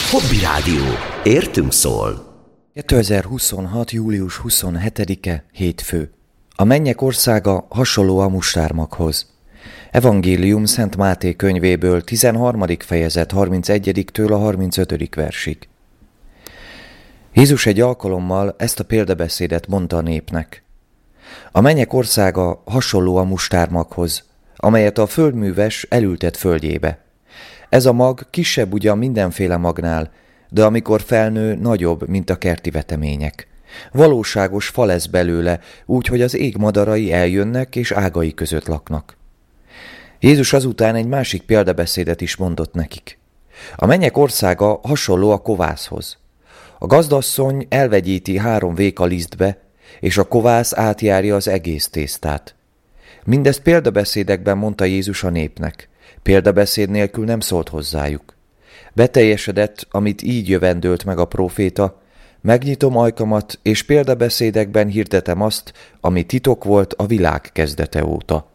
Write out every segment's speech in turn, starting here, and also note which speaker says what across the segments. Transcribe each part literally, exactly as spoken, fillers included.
Speaker 1: Hobby Rádió. Értünk szól.
Speaker 2: kétezer-huszonhat. július huszonhetedike, hétfő. A mennyek országa hasonló a mustármaghoz. Evangélium Szent Máté könyvéből, tizenharmadik fejezet, harmincegyediktől a harmincötödik versig. Jézus egy alkalommal ezt a példabeszédet mondta a népnek. A mennyek országa hasonló a mustármaghoz, amelyet a földműves elültet földjébe. Ez a mag kisebb ugyan mindenféle magnál, de amikor felnő, nagyobb, mint a kerti vetemények. Valóságos fa lesz belőle, úgy, hogy az ég madarai eljönnek és ágai között laknak. Jézus azután egy másik példabeszédet is mondott nekik. A mennyek országa hasonló a kovászhoz. A gazdasszony elvegyíti három véka lisztbe, és a kovász átjárja az egész tésztát. Mindezt példabeszédekben mondta Jézus a népnek. Példabeszéd nélkül nem szólt hozzájuk. Beteljesedett, amit így jövendőlt meg a próféta: megnyitom ajkamat, és példabeszédekben hirdetem azt, ami titok volt a világ kezdete óta.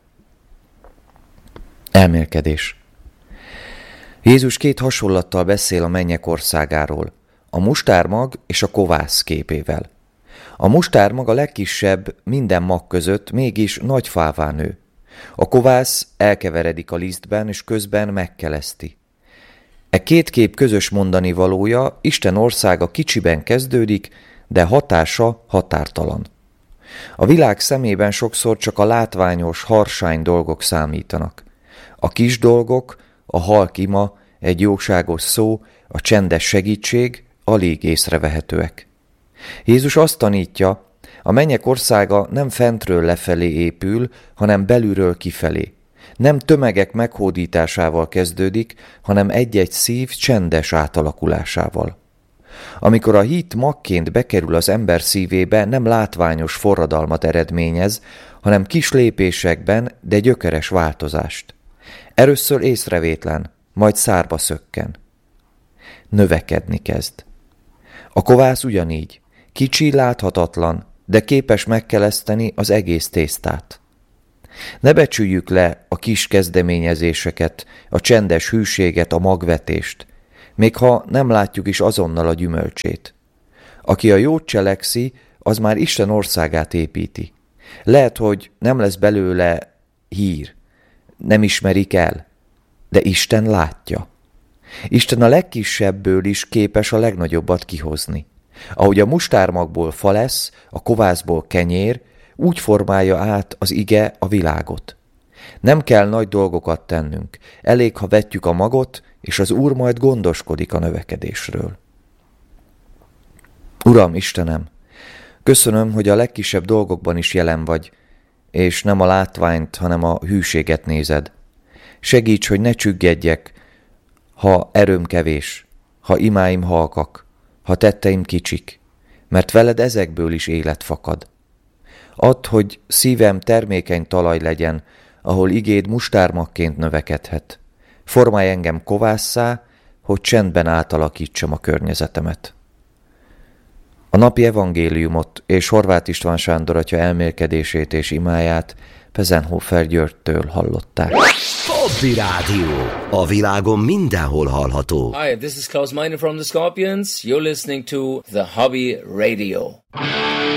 Speaker 2: Elmélkedés. Jézus két hasonlattal beszél a mennyek országáról, a mustármag és a kovász képével. A mustármag a legkisebb minden mag között, mégis nagy fává nő. A kovász elkeveredik a lisztben, és közben megkeleszti. E két kép közös mondani valója: Isten országa kicsiben kezdődik, de hatása határtalan. A világ szemében sokszor csak a látványos, harsány dolgok számítanak. A kis dolgok, a halk ima, egy jóságos szó, a csendes segítség alig észrevehetőek. Jézus azt tanítja, a mennyek országa nem fentről lefelé épül, hanem belülről kifelé. Nem tömegek meghódításával kezdődik, hanem egy-egy szív csendes átalakulásával. Amikor a hit magként bekerül az ember szívébe, nem látványos forradalmat eredményez, hanem kis lépésekben, de gyökeres változást. Először észrevétlen, majd szárba szökken. Növekedni kezd. A kovász ugyanígy. Kicsi, láthatatlan, de képes megkeleszteni az egész tésztát. Ne becsüljük le a kis kezdeményezéseket, a csendes hűséget, a magvetést, még ha nem látjuk is azonnal a gyümölcsét. Aki a jót cselekszi, az már Isten országát építi. Lehet, hogy nem lesz belőle hír, nem ismerik el, de Isten látja. Isten a legkisebből is képes a legnagyobbat kihozni. Ahogy a mustármagból fa lesz, a kovászból kenyér, úgy formálja át az ige a világot. Nem kell nagy dolgokat tennünk, elég, ha vetjük a magot, és az Úr majd gondoskodik a növekedésről. Uram, Istenem, köszönöm, hogy a legkisebb dolgokban is jelen vagy, és nem a látványt, hanem a hűséget nézed. Segíts, hogy ne csüggedjek, ha erőm kevés, ha imáim halkak, ha tetteim kicsik, mert veled ezekből is élet fakad. Add, hogy szívem termékeny talaj legyen, ahol igéd mustármagként növekedhet. Formálj engem kovásszá, hogy csendben átalakítsam a környezetemet. A napi evangéliumot és Horváth István Sándor atya elmélkedését és imáját Pezenhofer Györgytől hallották.
Speaker 1: Hobby Rádió. A világon mindenhol hallható.
Speaker 3: Hi, this is Klaus Meine from the Scorpions. You're listening to the Hobby Radio.